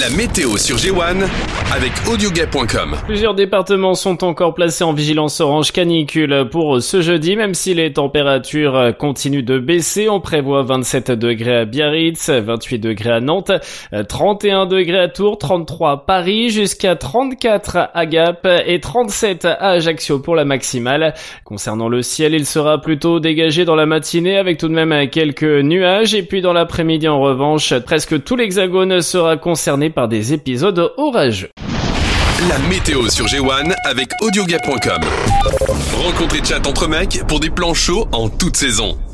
La météo sur G1 avec audioguet.com. Plusieurs départements sont encore placés en vigilance orange canicule pour ce jeudi, même si les températures continuent de baisser. On prévoit 27 degrés à Biarritz, 28 degrés à Nantes, 31 degrés à Tours, 33 à Paris, jusqu'à 34 à Gap et 37 à Ajaccio pour la maximale. Concernant le ciel, il sera plutôt dégagé dans la matinée avec tout de même quelques nuages, et puis dans l'après-midi en revanche, presque tout l'hexagone sera concerné par des épisodes orageux. La météo sur G1 avec audioguet.com. Rencontre et chat entre mecs pour des plans chauds en toute saison.